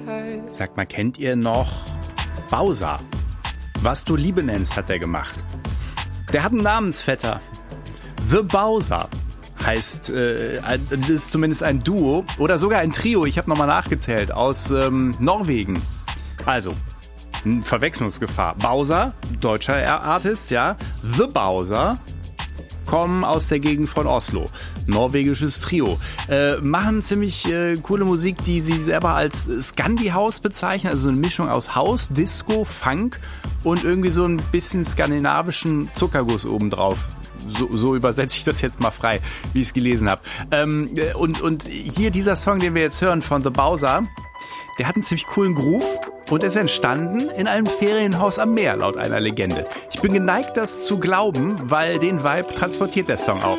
Sag mal, kennt ihr noch Bowser? Was du Liebe nennst, hat er gemacht. Der hat einen Namensvetter. The Bowser heißt, das ist zumindest ein Duo oder sogar ein Trio, ich habe nochmal nachgezählt, aus Norwegen. Also, Verwechslungsgefahr. Bowser, deutscher Artist, ja. The Bowser kommen aus der Gegend von Oslo. Norwegisches Trio. Machen ziemlich coole Musik, die sie selber als Scandi-House bezeichnen. Also eine Mischung aus House, Disco, Funk und irgendwie so ein bisschen skandinavischen Zuckerguss obendrauf. So übersetze ich das jetzt mal frei, wie ich es gelesen habe. Und hier dieser Song, den wir jetzt hören von The Bowser, der hat einen ziemlich coolen Groove und ist entstanden in einem Ferienhaus am Meer, laut einer Legende. Ich bin geneigt, das zu glauben, weil den Vibe transportiert der Song auch.